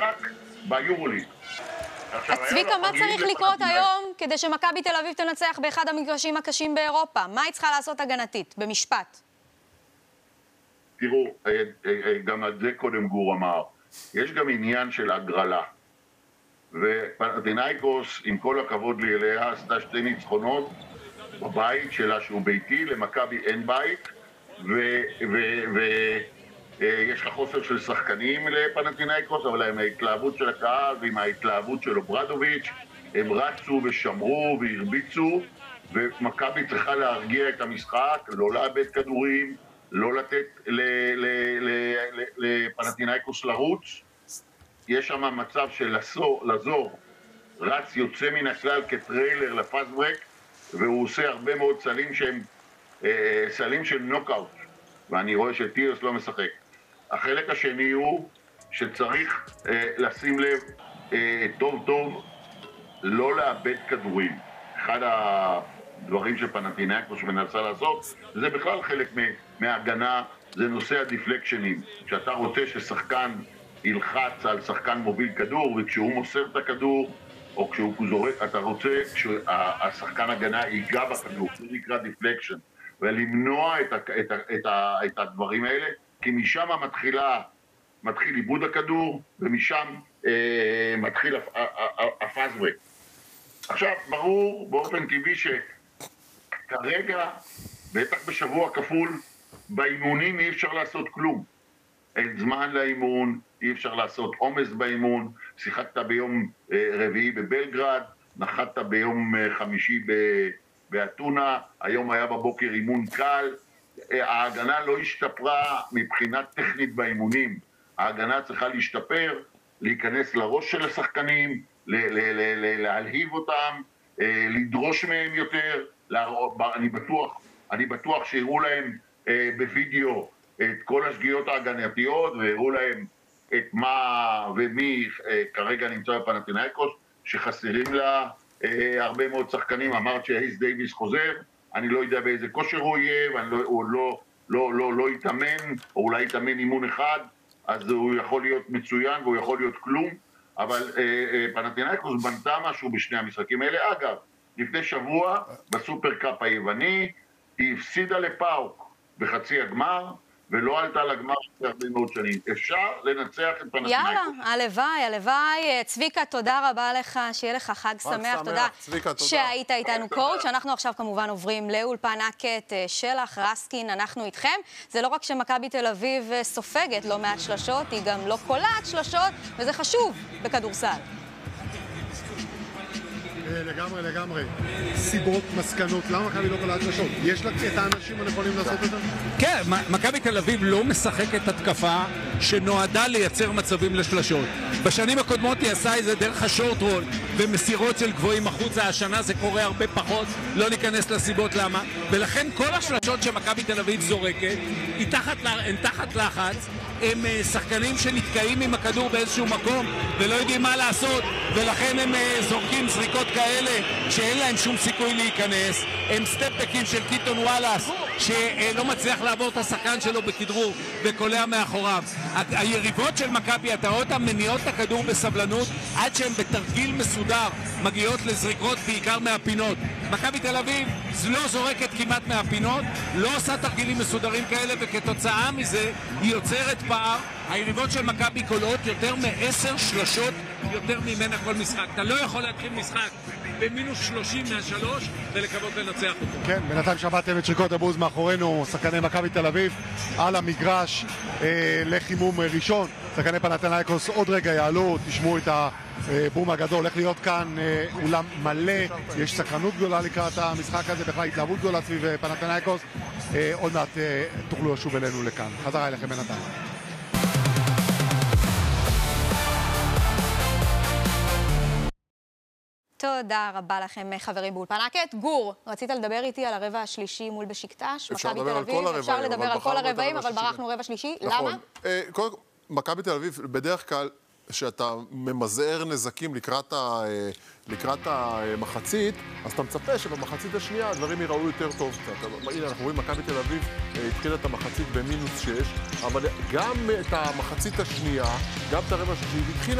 משחק ביורוליג. צביקה, מה צריך לקרות היום כדי שמכבי תל אביב תנצח באחד המגרשים הקשים באירופה? מה היא צריכה לעשות הגנתית? במשפט. תראו, גם על זה קודם גור אמר, יש גם עניין של הגרלה. ופנתינייקוס, עם כל הכבוד לי אליה, עשתה 2 ניצחונות בבית שלה שהוא ביתי, למכבי אין בית, ויש לך חוסר של שחקנים לפנתינייקוס, אבל עם ההתלהבות של הקהל ועם ההתלהבות של אוברדוביץ' הם רצו ושמרו והרביצו, ומכבי צריכה להרגיע את המשחק, לא לאבד כדורים, לא לתת לפנתינייקוס לרוץ. יש שם מצב של לזור רץ יוצא מן הכלל כטריילר לפאסט-ברק, והוא עושה הרבה מאוד סלים של נוקאוט, ואני רואה שטיוס לא משחק. החלק השני הוא שצריך לשים לב טוב טוב לא לאבד כדורים. אחד הדברים שפנתינייקוס מנסה לעשות, זה בכלל חלק מההגנה, זה נושא הדיפלקשנים. כשאתה רוצה ששחקן ילחץ על שחקן מוביל כדור, וכשהוא מוסר את הכדור, או כשהוא זורק, אתה רוצה שהשחקן הגנה ייגע בכדור, זה נקרא דיפלקשן, ולמנוע את הדברים האלה, כי משם מתחיל איבוד הכדור, ומשם מתחיל הפאסט-ברק. עכשיו, ברור באופן טבעי שכרגע, בטח בשבוע כפול, באימונים אי אפשר לעשות כלום. אין זמן לאימון, אי אפשר לעשות עומס באימון. שיחקת ביום רביעי בבלגרד, נחת ביום חמישי באתונה, היום היה בבוקר אימון קל. ההגנה לא השתפרה מבחינת טכנית באימונים. ההגנה צריכה להשתפר, להיכנס לראש של השחקנים, להלהיב אותם, לדרוש מהם יותר. אני בטוח שיראו להם בווידאו את כל השגיאות ההגנתיות, והראו להם את מה ומי כרגע נמצא בפנתינייקוס, שחסרים לה הרבה מאוד שחקנים. אמרת שהייס דייביס חוזר, אני לא יודע באיזה כושר הוא יהיה, הוא לא יתאמן, או אולי יתאמן אימון אחד, אז הוא יכול להיות מצוין והוא יכול להיות כלום, אבל פנתינייקוס בנתה משהו בשני המשחקים האלה. אגב, לפני שבוע בסופר קאפ היווני, היא הפסידה לפאוק בחצי הגמר, ולא עלתה לגמר הרבה מאוד שנים. אפשר לנצח את פנתינייקוס. יאללה, הלוואי, הלוואי. צביקה, תודה רבה לך, שיהיה לך חג שמח. תודה שהיית איתנו קואוצ'. אנחנו עכשיו כמובן עוברים לאולפן הקט שלח, רסקין, אנחנו איתכם. זה לא רק שמכבי תל אביב סופגת לא מעט שלשות, היא גם לא קולעת שלשות, וזה חשוב בכדורסל. לגמרי. סיבות, מסקנות, למה מכבי לא קולעת שלשות? יש לה את האנשים הנכונים לעשות את זה? כן, מכבי תל אביב לא משחקת התקפה שנועדה לייצר מצבים לשלשות. בשנים הקודמות היא עשה את זה דרך השורט רול ומסירות של גבוהים החוצה. השנה זה קורה הרבה פחות, לא ניכנס לסיבות למה. ולכן כל השלשות שמכבי תל אביב זורקת, הן תחת לחץ, הם שחקנים שנתקעים עם הכדור באיזשהו מקום ולא יודעים מה לעשות, ולכן הם זורקים זריקות כאלה שאין להם שום סיכוי להיכנס. הם סטפטקים של קיטון וואלאס שלא מצליח לעבור את השחקן שלו בכדרור וקולע מאחוריו. היריבות של מכבי, אתה רואה אותם מניעות את הכדור בסבלנות עד שהם בתרגיל מסודר מגיעות לזריקות בעיקר מהפינות. מכבי תל אביב לא זורקת כמעט מהפינות, לא עושה תרגילים מסודרים כאלה, וכתוצאה מזה היא יוצרת פער. היריבות של מכבי קולעות יותר מ10 שלשות יותר ממנה כל משחק. אתה לא יכול להתחיל משחק במינוס 30 מהשלוש ולקוות לנצח אותו. כן, בינתיים שמעתם את שריקות הבוז מאחורינו, שחקני מכבי תל אביב על המגרש לחימום ראשון. שחקני פנתנייקוס עוד רגע יעלו, תשמעו את הבום הגדול. הולך להיות כאן אולם מלא, יש סקרנות גדולה לקראת המשחק הזה, בכלל התלהבות גדולה סביב פנתנייקוס. עוד מעט תוכלו לשוב אלינו לכאן. חזרה אליכם בינתיים. תודה רבה לכם, חברים באולפן הקט. גור, רצית לדבר איתי על הרבע השלישי מול בשקטש? אפשר לדבר על כל הרבעים. אפשר לדבר על כל הרבעים, אבל ברחנו רבע שלישי. למה? קודם כל, מכבי תל אביב, בדרך כלל, שאתה ממזער נזקים לקראת המחצית, אז אתה מצפה שבמחצית השנייה הדברים ייראו יותר טוב קצת. הנה, אנחנו רואים, מכבי תל אביב התחילה את המחצית במינוס 6, אבל גם את המחצית השנייה, גם את הרבע השלישי, התחילה